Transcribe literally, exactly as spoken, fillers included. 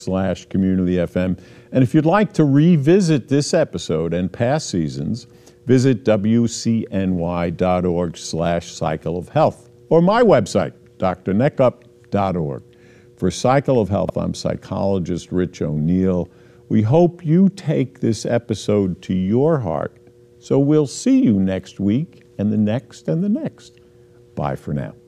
slash community F M. And if you'd like to revisit this episode and past seasons, visit W C N Y dot org slash cycle of health or my website, D R neckup dot org. For Cycle of Health, I'm psychologist Rich O'Neill. We hope you take this episode to your heart. So we'll see you next week and the next and the next. Bye for now.